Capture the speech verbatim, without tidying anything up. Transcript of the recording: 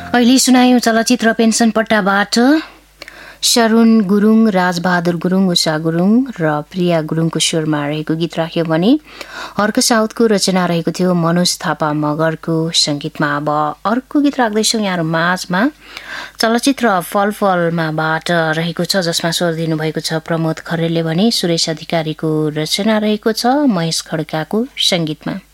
अहिले सुनायौं चलचित्र पेन्सन पट्टाबाट शरुण गुरुङ, राजबहादुर गुरुङ, उषा गुरुङ र प्रिया गुरुङको स्वरमा रहेको गीत राख्यो भने हर्क साउथको रचना रहेको थियो मनोज थापा मगरको संगीतमा। अब अर्को गीत राख्दैछौँ यहाँ माझमा। चलचित्र फलफलमाबाट रहेको छ, जसमा स्वर दिनुभएको छ प्रमोद खरेलले भने सुरेश अधिकारीको रचना रहेको छ महेश खड्काको संगीतमा।